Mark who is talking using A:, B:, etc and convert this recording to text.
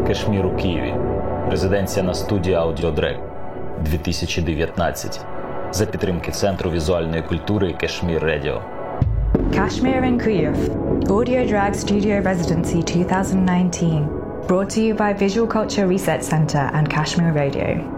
A: Кешмір у Києві. Резиденція на студії Audiodrag 2019. За підтримки Центру візуальної культури Кешмір Radio.
B: Kashmir in Kyiv, Audiodrag Studio Residency 2019. Brought to you by Visual Culture Research Center and Kashmir Radio.